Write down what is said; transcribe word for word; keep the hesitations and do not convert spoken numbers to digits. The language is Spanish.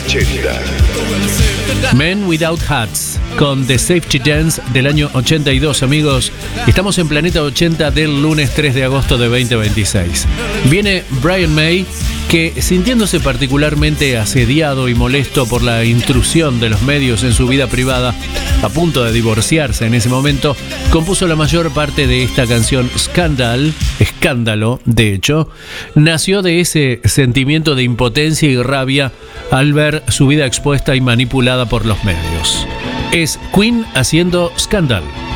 ochenta. Men Without Hats con The Safety Dance del año ochenta y dos, amigos. Estamos en Planeta ochenta del lunes tres de agosto de veinte veintiséis. Viene Brian May, que sintiéndose particularmente asediado y molesto por la intrusión de los medios en su vida privada, a punto de divorciarse en ese momento, compuso la mayor parte de esta canción. Scandal, escándalo, de hecho, nació de ese sentimiento de impotencia y rabia al ver su vida expuesta y manipulada por los medios. Es Queen haciendo Scandal.